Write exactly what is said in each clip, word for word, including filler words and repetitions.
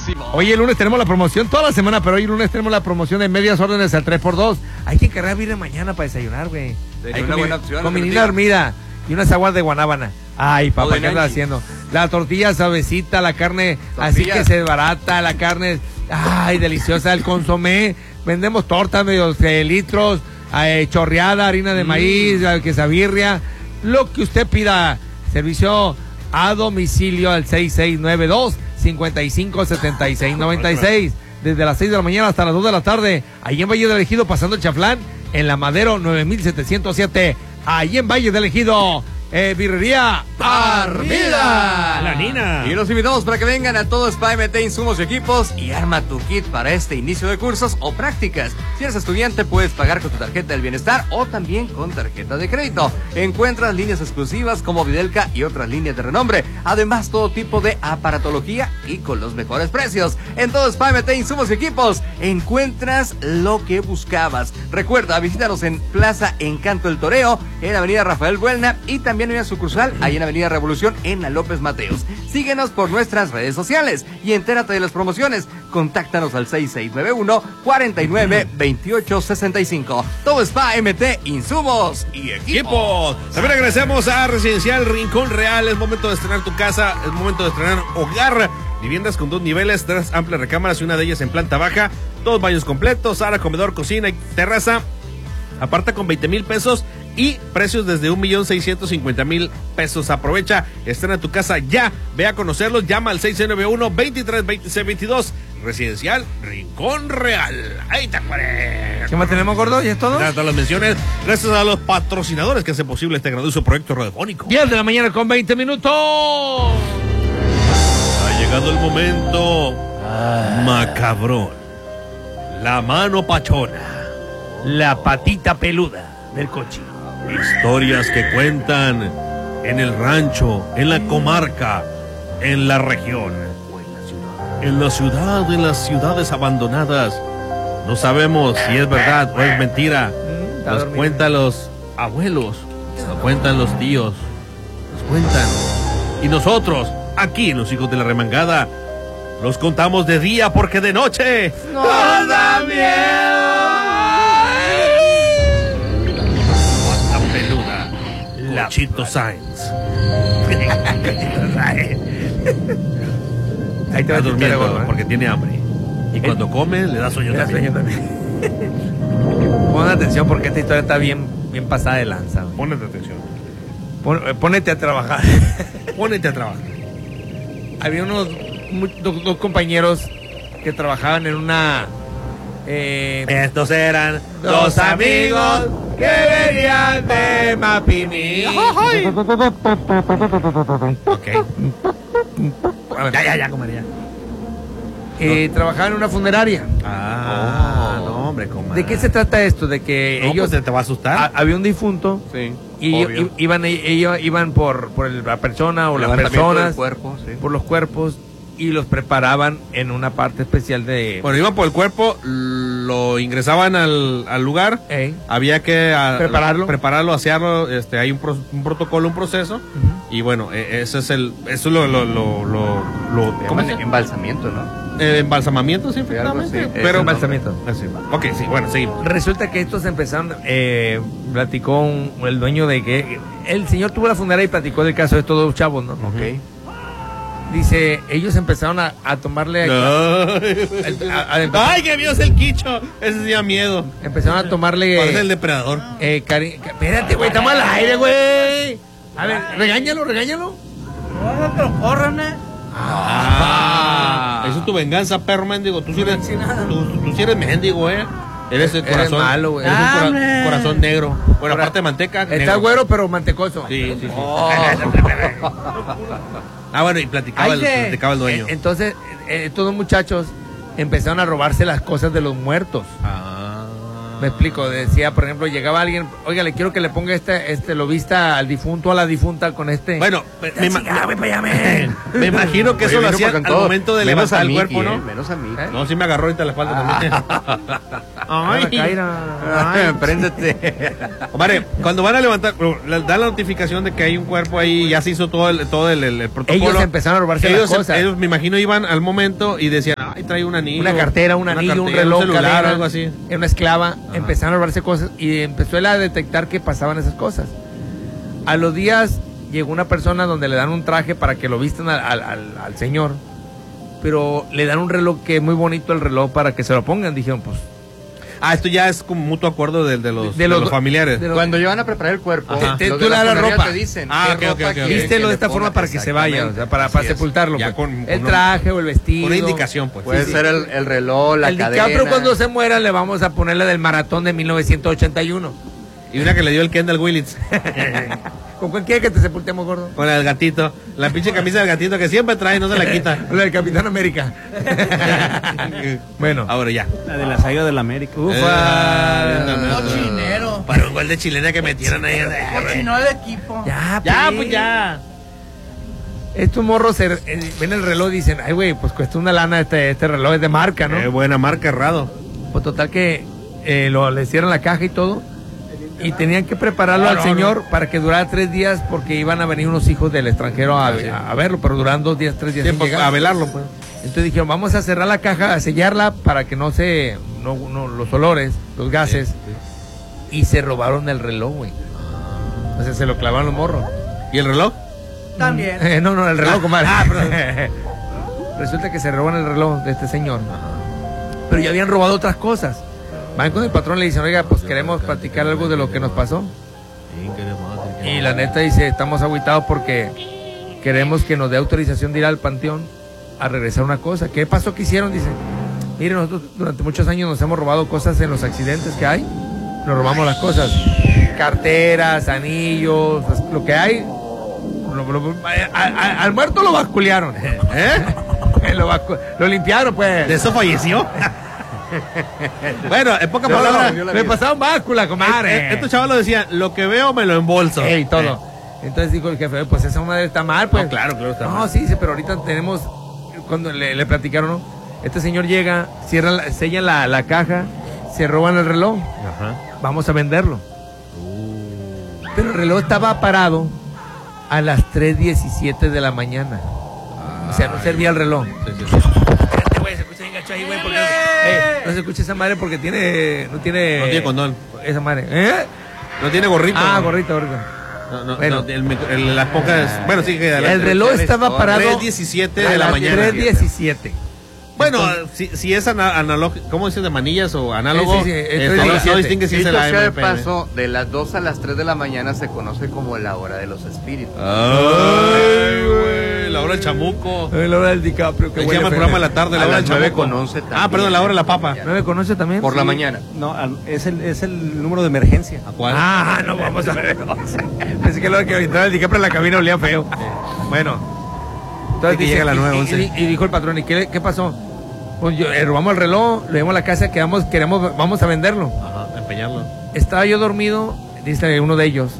máximo. Oye, el lunes tenemos la promoción toda la semana, pero hoy el lunes tenemos la promoción de medias órdenes al tres por dos. Hay que cargar birria mañana para desayunar, güey. Sería una buena opción. Con mi niña dormida y unas aguas de guanábana. Ay, papá, ¿qué andas haciendo? La tortilla suavecita, la carne tortilla. Así que se barata, la carne, ay, deliciosa, el consomé. Vendemos tortas medio de litros, eh, chorreada, harina de mm. maíz, quesabirria, lo que usted pida. Servicio a domicilio al seis seis nueve dos, cinco cinco, siete seis nueve seis. Desde las seis de la mañana hasta las dos de la tarde. Ahí en Valle del Ejido, pasando el Chaflán, en la Madero nueve mil setecientos siete. Ahí en Valle del Ejido. Eh, birrería Armida, la Nina. Y los invitamos para que vengan a todo Spa M T Insumos y Equipos y arma tu kit para este inicio de cursos o prácticas. Si eres estudiante, puedes pagar con tu tarjeta del bienestar o también con tarjeta de crédito. Encuentras líneas exclusivas como Videlca y otras líneas de renombre. Además, todo tipo de aparatología y con los mejores precios. En todo Spa M T Insumos y Equipos encuentras lo que buscabas. Recuerda, visítanos en Plaza Encanto El Toreo, en Avenida Rafael Buelna, y también en una sucursal ahí en Avenida Revolución en la López Mateos. Síguenos por nuestras redes sociales y entérate de las promociones. Contáctanos al seis seis nueve uno, cuatro nueve, dos ocho seis cinco. Todo Spa M T Insumos y Equipos. También agradecemos a Residencial Rincón Real. Es momento de estrenar tu casa, es momento de estrenar hogar. Viviendas con dos niveles, tres amplias recámaras y una de ellas en planta baja. Dos baños completos, sala, comedor, cocina y terraza. Aparta con veinte mil pesos y precios desde un millón seiscientos cincuenta mil pesos. Aprovecha, estrena tu casa ya. Ve a conocerlos, llama al seis nueve uno, veintitrés veintiséis veintidós. Residencial Rincón Real. Ahí te acuerdas. ¿Qué más tenemos, gordo? ¿Y es todo? Ya todas las menciones. Gracias a los patrocinadores que hacen posible este grandioso proyecto radiofónico. diez de la mañana con veinte minutos. Ha llegado el momento ah. macabrón. La mano pachona. La patita peluda del coche. Historias que cuentan en el rancho, en la comarca, en la región, o en la ciudad. En la ciudad, en las ciudades abandonadas. No sabemos si es verdad o es mentira. Mm, nos cuentan los abuelos, nos cuentan los tíos, nos cuentan. Y nosotros, aquí en Los Hijos de la Remangada, los contamos de día porque de noche ¡nos da miedo! Chito Sainz. Ahí te va a durmiendo gordo, ¿eh? Porque tiene hambre. Y cuando come, le da sueño le da también. Sueño también. Pon atención porque esta historia está bien, bien pasada de lanza. Güey. Pónete atención. Pon, pónete a trabajar. Pónete a trabajar. Había unos dos, dos compañeros que trabajaban en una... Eh, Estos eran dos amigos que venían de Mapimí. Ok. Ya, ya, ya, comadre. Eh, trabajaban en una funeraria. Ah, oh. no, hombre, comadre. ¿De qué se trata esto? De que no, ellos... Pues te va a asustar. A, había un difunto. Sí. Y ellos, iban, ellos iban por, por la persona o las personas. Cuerpo, sí. Por los cuerpos. Y los preparaban en una parte especial de... Bueno, iban por el cuerpo, lo ingresaban al, al lugar, Ey. había que a, prepararlo, prepararlo, asearlo, este, hay un, pro, un protocolo, un proceso, uh-huh. y bueno, ese es el, eso es lo, lo, lo, lo, lo ¿cómo se llama? Embalsamiento, ¿no? Eh, embalsamamiento, sí, efectivamente, sí, pero embalsamiento. Así, ok, sí, bueno, seguimos. Resulta que estos empezaron, eh, platicó un, el dueño de que el señor tuvo la funeraria y platicó del caso de estos dos chavos, ¿no? Ok. Uh-huh. Dice, ellos empezaron a, a tomarle... No. El, a, a, a, ¡Ay, que vio el quicho! Ese sí da miedo. Empezaron a tomarle... Parece el depredador. Eh, cari... Espérate, güey, estamos al aire, güey. A ver, regáñalo, regáñalo. No, pero córranme. Ah, ah, eso es tu venganza, perro mendigo. Tú sí eres, tú, tú, tú sí eres mendigo, eh. Eres el corazón. Eres malo, güey. Eres un cora, corazón negro. Bueno, aparte de manteca. Está negro. Güero, pero mantecoso. Sí, sí, sí. Oh. Ah, bueno, y platicaba, Ay, el, platicaba el dueño. Entonces, eh, estos muchachos empezaron a robarse las cosas de los muertos. Ah. Me explico, decía, por ejemplo, llegaba alguien, oiga, le quiero que le ponga este, este lobista al difunto, a la difunta con este. Bueno, me, me, chica, me, me, me imagino que eso lo hacían al momento de levantar el cuerpo, ¿no? Eh, menos a mí. ¿Eh? No, sí me agarró ahorita la espalda también. Ay, ay, préndete. Vale, cuando van a levantar, dan la notificación de que hay un cuerpo ahí, ya se hizo todo el, todo el, el, el protocolo. Ellos empezaron a robarse ellos, las cosas. Ellos, me imagino, iban al momento y decían, Ahí trae un anillo. Una cartera, un una anillo, cartera, un reloj, un celular, cadena, algo así. Era una esclava. Ajá. Empezaron a robarse cosas y empezó él a detectar que pasaban esas cosas. A los días llegó una persona donde le dan un traje para que lo vistan al, al, al, al señor, pero le dan un reloj que es muy bonito el reloj para que se lo pongan. Dijeron, pues... Ah, esto ya es como mutuo acuerdo de, de, los, De de los- los familiares. de los- Cuando llevan a preparar el cuerpo, Ajá. Te- los tú de le das la funeraria ropa. te dicen Ah, qué ok, ok, ropa ok, ok. quieren Vístelo que de le esta forma pongan. para que se vaya, o sea, para, Así para es. sepultarlo. Ya pues. con- el con- traje o el vestido. Una indicación, pues. Puede Sí, ser sí. el, el reloj, la el cadena. DiCaprio cuando se muera le vamos a ponerle del maratón de mil novecientos ochenta y uno. Y una que le dio el Kendall Willits. ¿Con cuál quiere que te sepultemos, gordo? Con el gatito. La pinche camisa del gatito que siempre trae, no se la quita. La del Capitán América. Bueno. Ahora ya. La de la salida del América. Ufa. Cochinero. Para un gol de chilena que metieron ahí. Cochinó el equipo. Ya, Ya, pues. pues ya. Estos morros se, eh, ven el reloj y dicen, ay, güey, pues cuesta una lana este, este reloj, es de marca, ¿no? Qué buena marca, errado. Pues total que eh, lo, le hicieron la caja y todo. Y tenían que prepararlo No, al no, señor para que durara tres días porque iban a venir unos hijos del extranjero a, Ah, sí. a- a verlo, pero duran dos días, tres días. Sí, sin pues, llegar. a velarlo, pues. Entonces dijeron, vamos a cerrar la caja, a sellarla para que no se, no, no, los olores, los gases. Y se robaron el reloj, güey. O sea, se lo clavaron los morros. ¿Y el reloj? También. Eh, no, no, el reloj, Ah, comadre. ah, perdón. Resulta que se roban el reloj de este señor. Pero ya habían robado otras cosas. Van con el patrón y le dicen, oiga, pues queremos platicar algo de lo que nos pasó. Y la neta dice, estamos agüitados porque queremos que nos dé autorización de ir al panteón a regresar una cosa. ¿Qué pasó que hicieron? Dice, miren, nosotros durante muchos años nos hemos robado cosas en los accidentes que hay. Nos robamos las cosas. Carteras, anillos, lo que hay. Lo- lo- a- a- al muerto lo basculearon. ¿Eh? lo, bascu- lo limpiaron, pues. ¿De eso falleció? Bueno, en pocas No, no, palabras, yo la Le vi. pasaron báscula, comadre. eh, eh, estos chavales decían, lo que veo me lo embolso. Ey, todo. Entonces dijo el jefe, pues esa madre está mal, pues. No, claro, claro, está No, mal. sí, dice, pero ahorita tenemos, cuando le, le platicaron, ¿no? Este señor llega, cierra, la- sella la, la caja, se roban el reloj, Ajá. vamos a venderlo. Pero el reloj estaba parado a las tres diecisiete de la mañana. O sea, no servía el reloj. Sí, sí, sí. Espérate, güey, se escucha bien gacho ahí, güey, porque eh, no se escucha esa madre porque tiene, no tiene... No tiene condón. Esa madre, ¿eh? No tiene gorrito. Ah, gorrito, gorrito. No, no, Bueno. no, el micro- el- las pocas. Bueno, sí, que El adelante. reloj estaba parado tres diecisiete a de la las mañana. tres diecisiete. Bueno, si, si es analógico, ¿cómo dices? De manillas o análogo, Sí, sí, sí, eh, es no- tres no diecisiete. distingue si es Dicho el sea de A M P M. paso, de las dos a las tres de la mañana se conoce como la hora de los espíritus. Ay, güey, la hora del chamuco. Eh, La hora del DiCaprio. Que Se huele llama el feo. programa de la tarde, la A hora las del nueve chamuco. con once Ah, también. perdón, la hora de la papa. ¿No me conoce también? Por la mañana. No, al- es el, es el número de emergencia. ¿A cuál? Ah, no vamos a ver. Pensé que la hora que entraba el DiCaprio en la cabina olía feo. Bueno. Entonces Que dice, llega a las y- nueve, y, once. y- y dijo el patrón, ¿y qué, qué pasó? Pues yo, eh, robamos el reloj, lo llevamos a la casa, quedamos, queremos, vamos a venderlo. Ajá, empeñarlo. Estaba yo dormido, dice uno de ellos,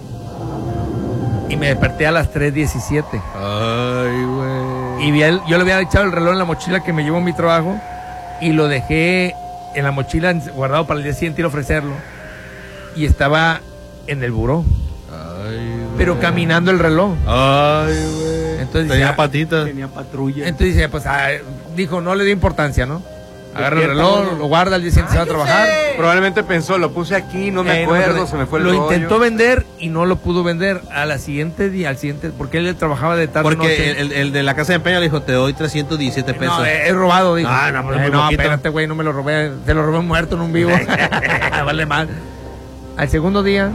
y me desperté a las tres diecisiete. Ay, güey. Y vi el- yo le había echado el reloj en la mochila que me llevo en mi trabajo y lo dejé en la mochila en- guardado para el día siguiente ir a ofrecerlo. Y estaba en el buró, Ay, güey. pero caminando el reloj. Ay, güey. Entonces Tenía ya- patitas. Tenía patrulla. Entonces dice, pues ah, dijo, no le dio importancia, ¿no? Agarra el Despierta, reloj, ¿no? lo guarda, al día siguiente se va a trabajar. Probablemente pensó, lo puse aquí, no me Eh, acuerdo, no, se me fue el Lo rollo. intentó vender y no lo pudo vender. A la siguiente día, al siguiente, porque él trabajaba de tarde. Porque noche. el, el- el de la casa de empeño le dijo, te doy trescientos diecisiete pesos. No, eh, es robado, dijo. Ah, no, pero Eh, muy no, poquito. espérate, güey, no me lo robé. Te lo robé muerto, en un vivo. Vale mal. Al segundo día,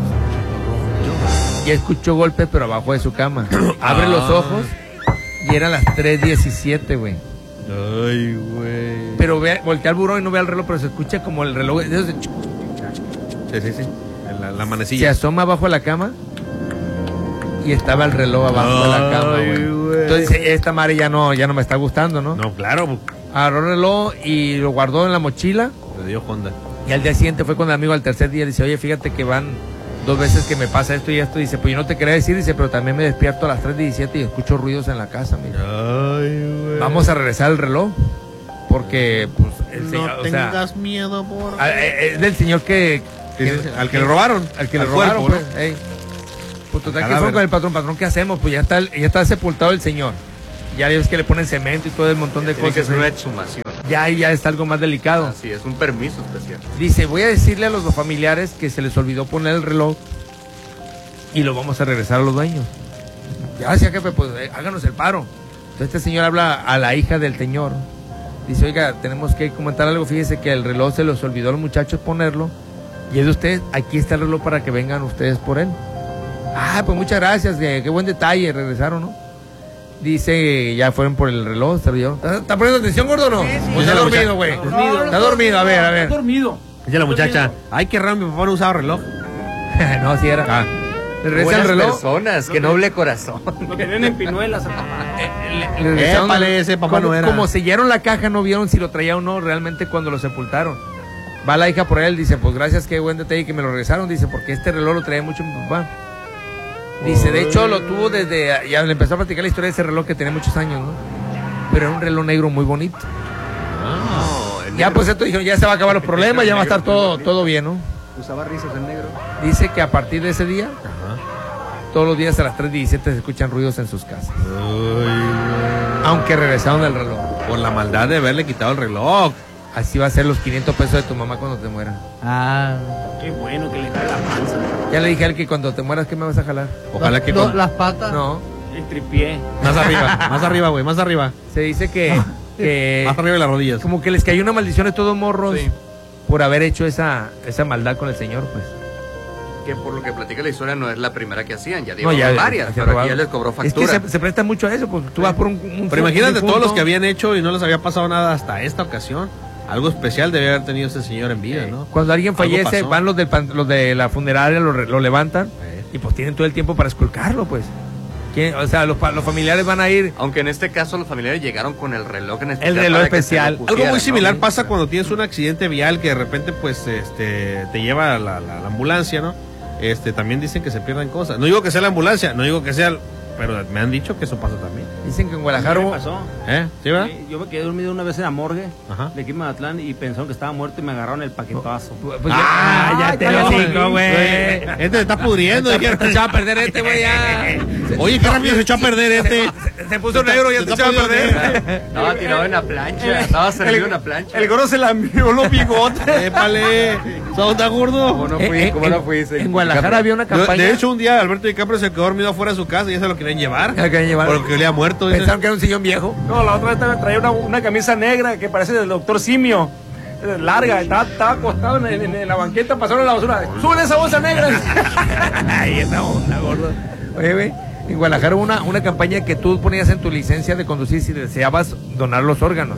ya escuchó golpes, pero abajo de su cama. Abre los Ah. ojos y eran las tres diecisiete, güey. Ay, güey. Pero ve, voltea al buró y no ve el reloj, pero se escucha como el reloj. de esos de- Sí, sí, sí. La, la Se manecilla. asoma abajo de la cama y estaba el reloj abajo de la cama, Ay, güey. güey. Entonces dice, esta madre ya no, ya no me está gustando, ¿no? No, claro. Agarró el reloj y lo guardó en la mochila. Le dio Honda. Y al día siguiente fue con el amigo al tercer día. Dice, oye, fíjate que van dos veces que me pasa esto y esto. Dice, pues yo no te quería decir. Dice, pero también me despierto a las tres diecisiete y escucho ruidos en la casa. Mira. Ay, güey. Vamos a regresar el reloj. Porque, pues, el señor, No o sea, tengas miedo, por. a- eh, es del señor que... Sí, sí, sí. Al que le robaron. Al que le Al robaron, cuerpo, pues. Ey. Pues total, que Cadáver. fue con el patrón. Patrón, ¿qué hacemos? Pues ya está, el- ya está sepultado el señor. Ya ves que le ponen cemento y todo el montón de Tiene que cosas. ser una ahí. exhumación. ya, ya está algo más delicado. Así es, un permiso especial. Dice, voy a decirle a los dos familiares que se les olvidó poner el reloj y lo vamos a regresar a los dueños. Gracias, jefe, pues eh, háganos el paro. Entonces este señor habla a la hija del señor. Dice, oiga, tenemos que comentar algo. Fíjese que el reloj se los olvidó a los muchachos ponerlo. Y es de ustedes, aquí está el reloj para que vengan ustedes por él. Ah, pues muchas gracias, eh, qué buen detalle, regresaron, ¿no? Dice, ya fueron por el reloj, se olvidó. ¿Está, ¿Está poniendo atención, gordo, o no? Sí, sí. ¿O está dormido, güey? No, no, Está dormido, a ver, a ver. Está dormido. Dice la muchacha, ay, qué raro, mi papá no usaba reloj. No, así era. Ah. Le regresa Buenas el reloj. personas, qué noble corazón. Lo tenían en pinuelas. Le- le regresaron Épale, el- ese papá como, no era. Como sellaron la caja, no vieron si lo traía o no realmente cuando lo sepultaron. Va la hija por él, dice, pues gracias, qué buen detalle que me lo regresaron. Dice, porque este reloj lo traía mucho mi papá. Dice, de hecho lo tuvo desde, ya le empezó a platicar la historia de ese reloj que tenía muchos años, ¿no? Pero era un reloj negro muy bonito. No, el Ya negro. pues esto dijeron, ya se va a acabar los problemas, ya va a estar todo, todo bien, ¿no? Usaba rizos el negro. Dice que a partir de ese día, todos los días a las tres diecisiete se escuchan ruidos en sus casas. Aunque regresaron el reloj. Por la maldad de haberle quitado el reloj. Así va a ser los quinientos pesos de tu mamá cuando te muera. Ah, qué bueno que le cae la panza. Ya le dije a él que cuando te mueras, ¿qué me vas a jalar? Ojalá que No, con- las patas. No, El tripié. más arriba, más arriba, güey, más arriba. se dice que, que Más arriba de las rodillas. como que les cayó una maldición de todos morros Sí. por haber hecho esa, esa maldad con el señor, pues. Que por lo que platica la historia no es la primera que hacían, ya No, llevaban ya, varias, ya pero aquí robaron. ya les cobró Es factura. que se, se presta mucho a eso, pues tú vas por un, un Pero imagínate un todos los difunto. que habían hecho y no les había pasado nada hasta esta ocasión. Algo especial debe haber tenido ese señor en vida, ¿no? Cuando alguien Algo fallece, pasó. van los, del pan- los de la funeraria, lo, re- lo levantan Eh. y pues tienen todo el tiempo para esculcarlo, pues. ¿Quién? O sea, los, pa- los familiares van a ir. Aunque en este caso los familiares llegaron con el reloj en El reloj para que se lo especial. pusieran, Algo muy ¿no? similar Sí. pasa cuando tienes un accidente vial que de repente pues este te lleva a la, la- la ambulancia, ¿no? Este también dicen que se pierden cosas. No digo que sea la ambulancia, no digo que sea, el- pero me han dicho que eso pasa también. Dicen que en Guadalajara ¿Qué hubo- pasó? ¿Eh? ¿Sí, verdad? Sí, yo me quedé dormido una vez en la morgue Ajá. de aquí en Mazatlán y pensaron que estaba muerto y me agarraron el paquetazo. Pues Ah, ya, ya te lo digo, güey. Este se está pudriendo. Se dijeron. echaba a perder este, güey, ya. Oye, qué rápido se echó a perder este. Se, se puso negro y ya Se te está echaba a perder. Estaba tirado en la plancha, estaba servido en la plancha. El gordo se la envió los bigotes. Épale. ¿Sabes está gordo? ¿Cómo no Eh, fui? eh, ¿Cómo en- no fui? En Guadalajara había una Yo- campaña. de hecho, un día Alberto DiCaprio se quedó dormido afuera de su casa y ya se lo querían llevar. Ya lo querían llevar. Porque olía muerto. dice. Pensaron que era un sillón viejo. No, la otra vez también traía una, una camisa negra que parece del doctor Simio. eh, Larga, estaba, estaba acostado en, en- en la banqueta, pasaron la basura. ¡Sube esa bolsa negra! Ay, esa onda, gordo. Oye, güey, en Guadalajara hubo una, una campaña que tú ponías en tu licencia de conducir si deseabas donar los órganos.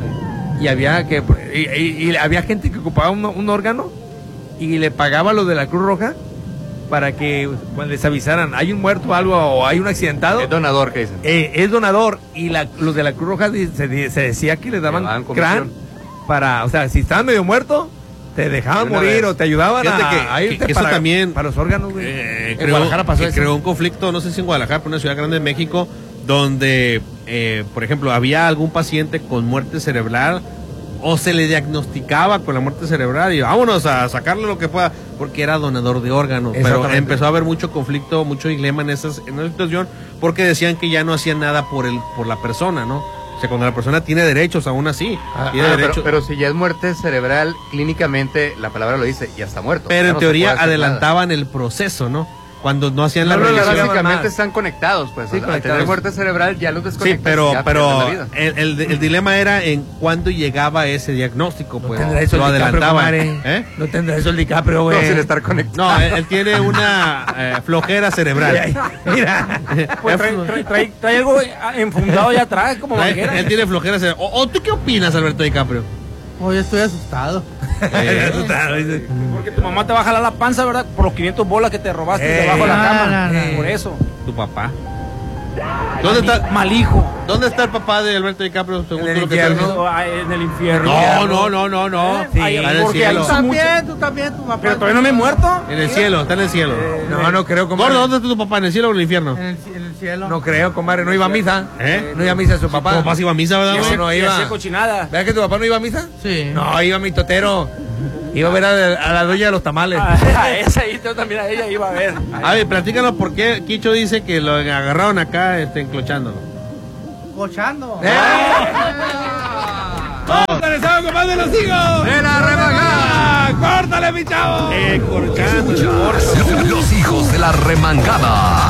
Y había que y, y- y había gente que ocupaba un, un órgano y le pagaba lo de la Cruz Roja para que cuando les avisaran, hay un muerto o algo o hay un accidentado. Es donador, ¿qué dicen? Eh, es donador y la, los de la Cruz Roja di- se, di- se decía que les daban Llevaban comisión. crán para, o sea, si estaban medio muerto, te dejaban De una morir vez. o te ayudaban Fíjate a, que- a irte que eso para, también- para los órganos, güey. Eh, En creó, Guadalajara pasó que eso. creó un conflicto, no sé si en Guadalajara, pero en una ciudad grande de México, donde, eh, por ejemplo, había algún paciente con muerte cerebral o se le diagnosticaba con la muerte cerebral y vámonos a sacarle lo que pueda, porque era donador de órganos. Pero Exactamente. empezó a haber mucho conflicto, mucho dilema en, esas, en esa situación, porque decían que ya no hacían nada por, el, por la persona, ¿no? O sea, cuando la persona tiene derechos, aún así, Ah, tiene Ah, pero, derechos. pero si ya es muerte cerebral, clínicamente la palabra lo dice, ya está muerto. Pero Ya en no se teoría puede hacer adelantaban el proceso, ¿no? Cuando no hacían la No lo revisión. alargaban Básicamente más. están conectados, pues. Sí, al conectados. tener muerte cerebral ya los Sí, desconectas. pero, ya pero pierden la vida. el, el- el dilema era en cuándo llegaba ese diagnóstico, No pues tendrá eso lo el DiCaprio, adelantaban. comadre. ¿Eh? No tendrá eso el DiCaprio, güey. No, sin estar conectado. No, él, él tiene una eh, flojera cerebral. Mira. Pues trae, trae, trae- trae algo enfundado allá atrás, como él, manguera. él tiene flojera cerebral. ¿O, o tú qué opinas, Alberto DiCaprio? Oye, estoy asustado. Eh, Porque tu mamá te va a jalar la panza, ¿verdad? Por los quinientos bolas que te robaste Eh, debajo de la no, cama. no, no. Por eso. tu papá. ¿Dónde está, Mal hijo. ¿Dónde está el papá de Alberto DiCaprio? Según En el tú lo que estás infierno. diciendo? Ah, En el infierno. No, no, no, no, no. Sí, Está en el porque cielo. ahí Tú también, tú también, tu papá. Pero todavía no me he muerto. En el cielo, está en el cielo. No, no creo, comadre. Gordo, ¿dónde está tu papá? ¿En el cielo o en el infierno? En el, ci- en el cielo. No creo, comadre. No iba a misa. ¿Eh? No iba a misa su papá. Tu papá se iba a misa, ¿verdad? Y güey? hacía- no y iba. hacía cochinada. ¿Verdad que tu papá no iba a misa? Sí. No, iba mi totero. Iba a ver a, a la doña de los tamales. A esa ahí yo también a ella iba a ver. A ver, platícanos por qué Quicho dice que lo agarraron acá este, enclochándolo. Cochando. ¿Eh? ¡Córtale, sábado, compadre, los hijos! ¡De la remangada! ¡Córtale, mi chavo! Eh, corchando, Los hijos de la remangada.